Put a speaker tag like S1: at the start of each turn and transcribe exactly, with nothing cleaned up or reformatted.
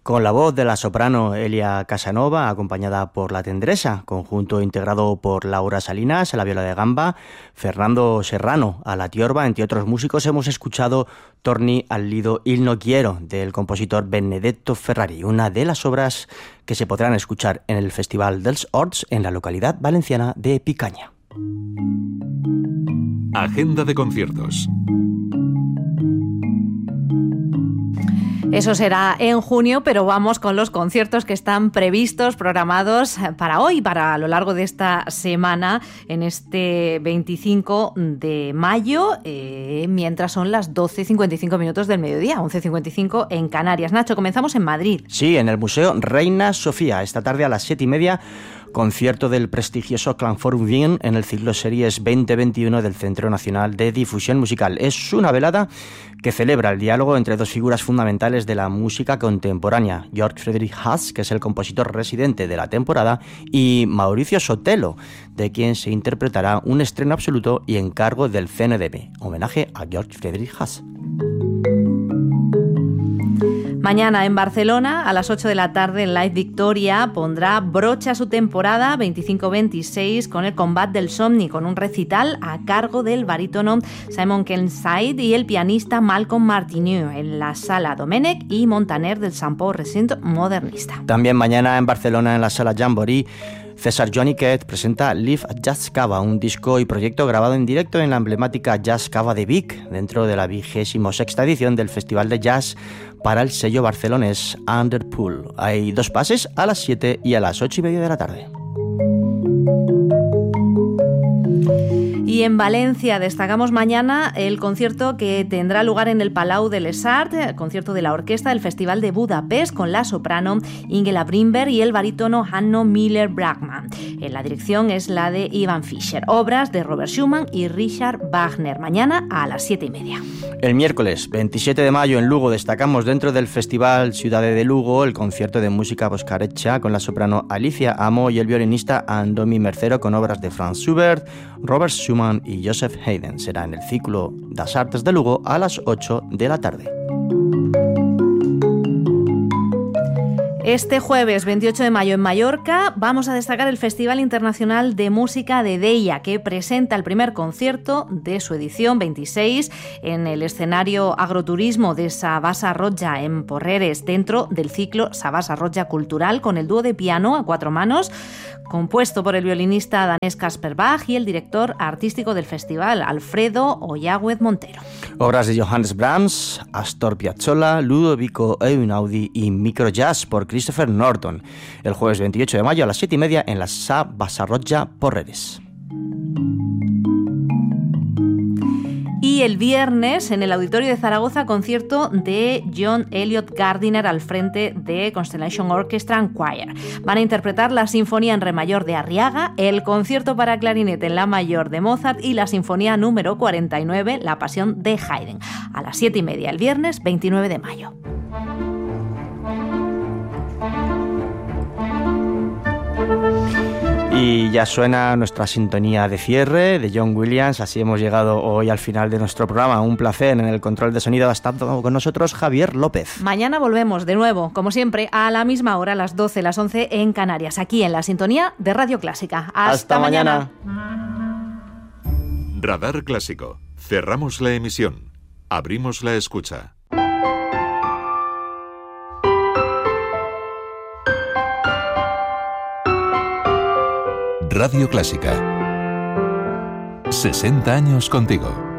S1: con la voz de la soprano Elia Casanova, acompañada por La Tendresa, conjunto integrado por Laura Salinas a la viola de gamba, Fernando Serrano a la tiorba, entre otros músicos. Hemos escuchado Torni al lido Il no quiero, del compositor Benedetto Ferrari, una de las obras que se podrán escuchar en el Festival dels Horts en la localidad valenciana de Picaña.
S2: Agenda de conciertos.
S3: Eso será en junio, pero vamos con los conciertos que están previstos, programados para hoy, para a lo largo de esta semana, en este veinticinco de mayo, eh, mientras son las doce cincuenta y cinco minutos del mediodía, once cincuenta y cinco en Canarias. Nacho, comenzamos en Madrid.
S1: Sí, en el Museo Reina Sofía, esta tarde a las siete y media, concierto del prestigioso Klangforum Wien en el ciclo Series veinte veintiuno del Centro Nacional de Difusión Musical. Es una velada que celebra el diálogo entre dos figuras fundamentales de la música contemporánea, Georg Friedrich Haas, que es el compositor residente de la temporada, y Mauricio Sotelo, de quien se interpretará un estreno absoluto y encargo del C N D B, homenaje a Georg Friedrich Haas.
S3: Mañana en Barcelona, a las ocho de la tarde, en Live Victoria pondrá broche a su temporada veinticinco veintiséis con el Combat del Somni, con un recital a cargo del barítono Simon Kenside y el pianista Malcolm Martineau en la Sala Domènech i Montaner del Sant Pau Recinte Modernista.
S1: También mañana en Barcelona, en la Sala Jamboree, César Joaniquet presenta Live Jazz Cava, un disco y proyecto grabado en directo en la emblemática Jazz Cava de Vic, dentro de la vigésima sexta edición del Festival de Jazz para el sello barcelonés Underpool. Hay dos pases, a las siete y a las ocho y media de la tarde.
S3: Y en Valencia destacamos mañana el concierto que tendrá lugar en el Palau de les Arts, el concierto de la orquesta del Festival de Budapest con la soprano Ingela Brimberg y el barítono Hanno Müller-Bragman. En la dirección es la de Ivan Fischer. Obras de Robert Schumann y Richard Wagner. Mañana a las siete y media.
S1: El miércoles veintisiete de mayo en Lugo destacamos dentro del Festival Ciudad de Lugo el concierto de música boscarecha con la soprano Alicia Amo y el violinista Andomi Mercero con obras de Franz Schubert, Robert Schumann y Joseph Haydn. Será en el ciclo Das Artes de Lugo a las ocho de la tarde.
S3: Este jueves veintiocho de mayo en Mallorca vamos a destacar el Festival Internacional de Música de Deia, que presenta el primer concierto de su edición veintiséis en el escenario agroturismo de Sabasa Roja en Porreres, dentro del ciclo Sabasa Roja Cultural, con el dúo de piano a cuatro manos compuesto por el violinista danés Kasper Bach y el director artístico del festival, Alfredo Oyagüez Montero.
S1: Obras de Johannes Brahms, Astor Piazzolla, Ludovico Einaudi y Microjazz por Christopher Norton. El jueves veintiocho de mayo a las siete y media en la Sabasa Roja Porreres.
S3: Y el viernes, en el Auditorio de Zaragoza, concierto de John Elliot Gardiner al frente de Constellation Orchestra and Choir. Van a interpretar la Sinfonía en Re mayor de Arriaga, el concierto para clarinete en La mayor de Mozart y la Sinfonía número cuarenta y nueve, La Pasión de Haydn. A las siete y media el viernes veintinueve de mayo.
S1: Y ya suena nuestra sintonía de cierre de John Williams. Así hemos llegado hoy al final de nuestro programa. Un placer. En el control de sonido ha estado con nosotros Javier López.
S3: Mañana volvemos de nuevo, como siempre, a la misma hora, a las doce, las once en Canarias, aquí en la sintonía de Radio Clásica. Hasta, Hasta mañana. mañana.
S2: Radar Clásico. Cerramos la emisión. Abrimos la escucha. Radio Clásica. sesenta años contigo.